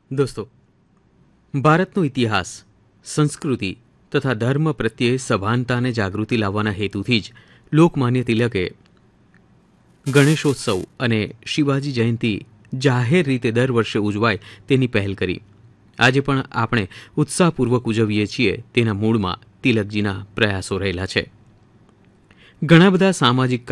દોસ્તો, ભારતનો ઇતિહાસ, સંસ્કૃતિ તથા ધર્મ પ્રત્યે સભાનતા અને જાગૃતિ લાવવાના હેતુથી જ લોકમાન્ય તિલકે ગણેશોત્સવ અને શિવાજી જયંતિ જાહેર રીતે દર વર્ષે ઉજવાય તેની પહેલ કરી. આજે પણ આપણે ઉત્સાહપૂર્વક ઉજવીએ છીએ તેના મૂળમાં તિલકજીના પ્રયાસો રહેલા છે. ઘણા બધા સામાજિક